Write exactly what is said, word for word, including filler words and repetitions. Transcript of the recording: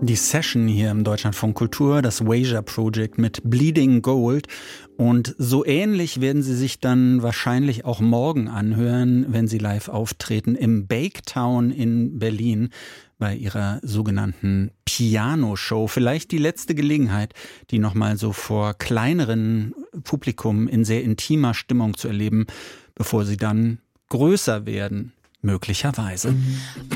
Die Session hier im Deutschlandfunk Kultur, das Wager Project mit Bleeding Gold. Und so ähnlich werden Sie sich dann wahrscheinlich auch morgen anhören, wenn Sie live auftreten im Baketown in Berlin bei Ihrer sogenannten Piano-Show. Vielleicht die letzte Gelegenheit, die nochmal so vor kleineren Publikum in sehr intimer Stimmung zu erleben, bevor Sie dann größer werden, möglicherweise. Mhm.